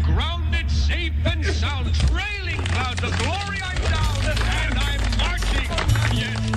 grounded, safe and sound, trailing clouds of glory I'm down, and I'm marching. Yes.